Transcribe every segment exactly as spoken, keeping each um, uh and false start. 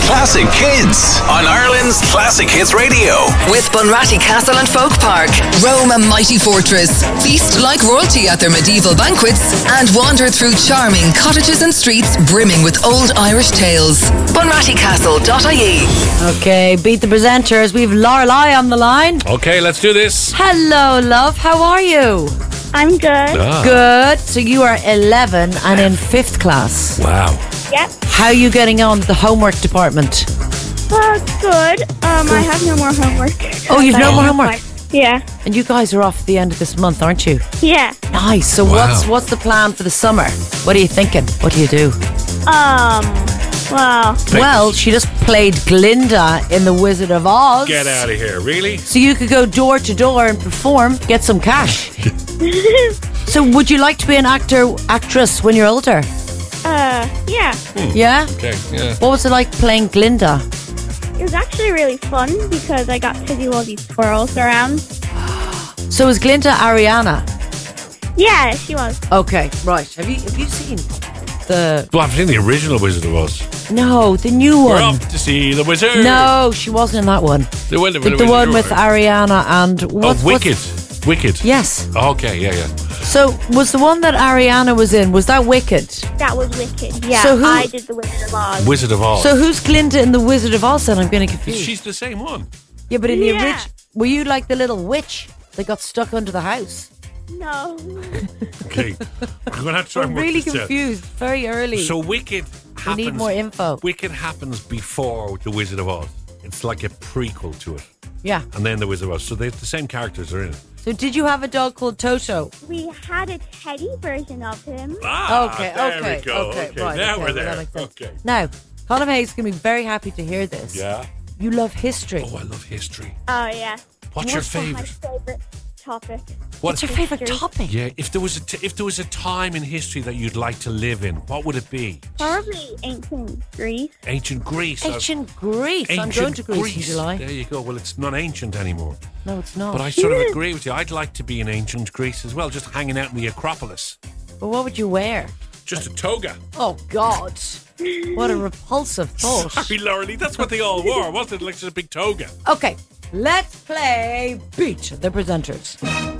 Classic Kids on Ireland's Classic Hits Radio. With Bunratty Castle and Folk Park. Roam a mighty fortress. Feast like royalty at their medieval banquets. And wander through charming cottages and streets brimming with old Irish tales. bunratty castle dot I E. Okay, beat the presenters. We've Lorelei on the line. Okay, let's do this. Hello, love. How are you? I'm good. Ah. Good. So you are eleven and in fifth class. Wow. Yep. How are you getting on with the homework department? Well, good. Um, I have no more homework. Oh, you've no I more have homework? my- Yeah. And you guys are off at the end of this month, aren't you? Yeah. Nice. So Wow. what's what's the plan for the summer? What are you thinking? What do you do? Um, well, Well, she just played Glinda in The Wizard of Oz. Get out of here, really? So you could go door to door and perform, get some cash. So would you like to be an actor, actress when you're older? uh, yeah. Yeah? Okay, yeah. What was it like playing Glinda? It was actually really fun because I got to do all these twirls around. So was Glinda Ariana? Yeah, she was. Okay, right. Have you have you seen the... Well, I've seen the original Wizard of Oz. No, the new We're one. off to see the wizard. No, she wasn't in that one. The, wizard, The, the one with Ariana and... Oh, What's, Wicked. what's- Wicked. Yes. Okay, yeah, yeah. So was the one that Ariana was in, was that Wicked? That was wicked. Yeah, So who- I did the Wizard of Oz. Wizard of Oz. So who's Glinda in The Wizard of Oz then? I'm getting confused. She's the same one. Yeah, but in the Yeah. original... Were you like the little witch that got stuck under the house? No. Okay. I'm going to have to try I'm and work really this out. confused. Very early. So Wicked we happens... need more info. Wicked happens before the Wizard of Oz. It's like a prequel to it. Yeah. And then the Wizard of Oz. So they, the same characters are in it. So did you have a dog called Toto? We had a teddy version of him. Ah, Okay, there okay, we go. okay, Okay, right, now okay, we're well, that there. makes sense. Okay. Now, Colin Hayes is going to be very happy to hear this. Yeah. You love history. Oh, I love history. Oh, yeah. What's your What's my My favourite? favorite topic. What's your favourite history. topic? Yeah, if there was a t- if there was a time in history that you'd like to live in, what would it be? Probably ancient Greece. Ancient Greece. uh, Ancient Greece. I'm ancient going to Greece, in July. There you go. Well, it's not ancient anymore. No, it's not. But I sort of agree with you. I'd like to be in ancient Greece as well, just hanging out in the Acropolis. But what would you wear? Just a toga. Oh, God. What a repulsive thought. Sorry, Laurie, that's what they all wore, wasn't it? Like just a big toga. Okay, let's play Beat the Presenters.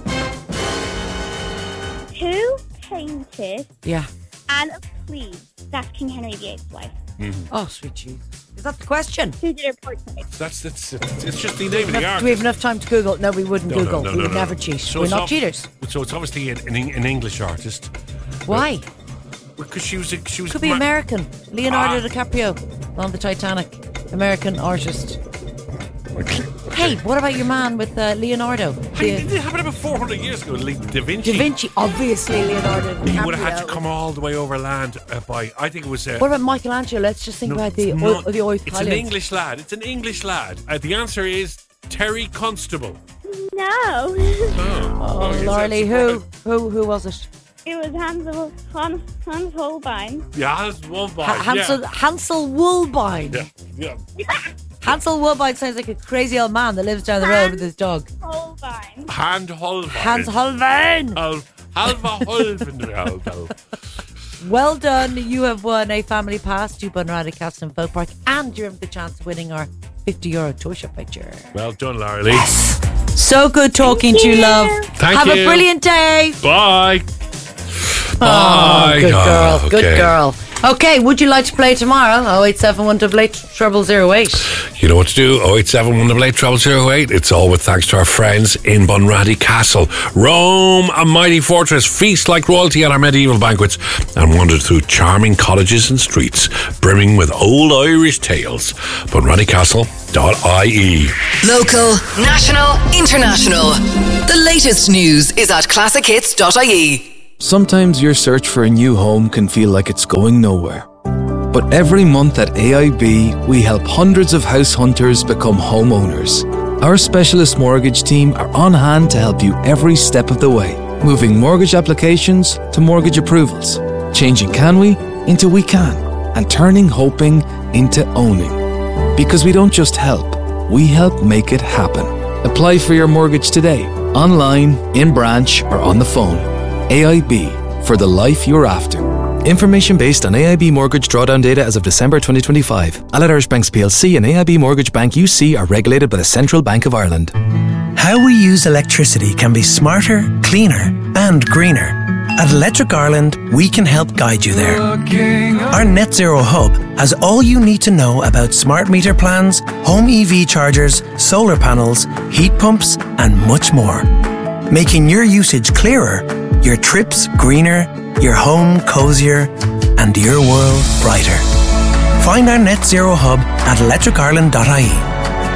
Who painted Yeah. Anne of Cleves? That's King Henry the Eighth's wife. Oh, sweet Jesus. Is that the question? Who did her portrait? That's it's it's just the name of the Do artist. we have enough time to Google? No, we wouldn't No, no, Google. no, we no, would no. never cheat. So We're it's not ob- cheaters. So it's obviously an, an, an English artist. Why? Because she was a, she was Could be ma- American. Leonardo Ah. DiCaprio on the Titanic. American artist. Hey, what about your man with uh, Leonardo? Hey, The- did it happen about four hundred years ago? Le- Da Vinci. Da Vinci, obviously Leonardo DiCaprio. He would have had to come all the way over land uh, by. I think it was. Uh, What about Michelangelo? Let's just think no, about the it's oil, not- the oil It's an English lad. It's an English lad. Uh, the answer is Terry Constable. No. Oh, Oh, yes, Lorelei, that's who, right. who, who was it? It was Hansel, Hans, Hans Holbein. Yeah, Hans Wollbein. Ha- Hansel, yeah. Hansel Woolbine. Yeah, yeah. Hansel Woolbine sounds like a crazy old man that lives down the road with his dog. Holbein. Hand Holbein. Hans Holbein. Hal- Halva Holbein. Well done. You have won a family pass to Bunratty Castle and Folk Park, and you have the chance of winning our fifty euro tour shop picture. Well done, Larry. So good talking to you, love. Thank have you. a brilliant day. Bye. Oh, Bye. good girl. Oh, Good okay. girl. Okay, would you like to play tomorrow? oh eight seven one double eight treble zero eight. You know what to do. oh eight seven one eight eight treble zero eight. It's all with thanks to our friends in Bunratty Castle. Roam a mighty fortress, feast like royalty at our medieval banquets, and wander through charming cottages and streets brimming with old Irish tales. bunratty castle dot I E. Local, national, international. The latest news is at classic hits dot I E. Sometimes your search for a new home can feel like it's going nowhere. But every month at A I B, we help hundreds of house hunters become homeowners. Our specialist mortgage team are on hand to help you every step of the way, moving mortgage applications to mortgage approvals, changing can we into we can, and turning hoping into owning. Because we don't just help, we help make it happen. Apply for your mortgage today, online, in branch, or on the phone. A I B, for the life you're after. Information based on A I B mortgage drawdown data as of December twenty twenty-five. Allied Irish Banks P L C and A I B Mortgage Bank U C are regulated by the Central Bank of Ireland. How we use electricity can be smarter, cleaner and greener. At Electric Ireland, we can help guide you there. Our Net Zero Hub has all you need to know about smart meter plans, home E V chargers, solar panels, heat pumps and much more. Making your usage clearer, your trips greener, your home cozier and your world brighter. Find our Net Zero Hub at electric ireland dot I E.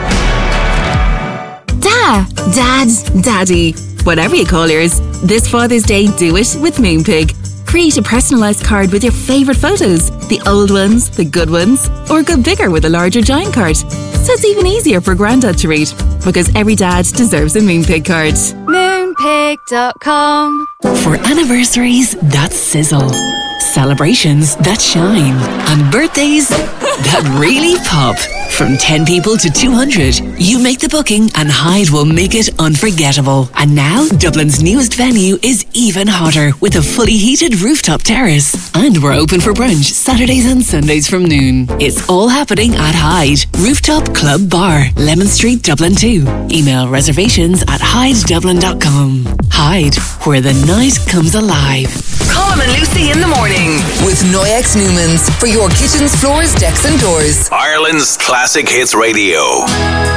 Da, Dad, Daddy, whatever you call yours, this Father's Day do it with Moonpig. Create a personalised card with your favourite photos, the old ones, the good ones, or go bigger with a larger giant card. So it's even easier for Grandad to read, because every dad deserves a Moonpig card. Moonpig dot com. For anniversaries that sizzle, celebrations that shine, and birthdays that really pop. From ten people to two hundred, you make the booking and Hyde will make it unforgettable. And now, Dublin's newest venue is even hotter with a fully heated rooftop terrace. And we're open for brunch Saturdays and Sundays from noon. It's all happening at Hyde, Rooftop Club Bar, Lemon Street, Dublin two. Email reservations at hyde dublin dot com. Hyde, where the night comes alive. Colm and Lucy in the morning with Noyex Newmans for your kitchens, floors, decks and doors. Ireland's Classic Hits Radio.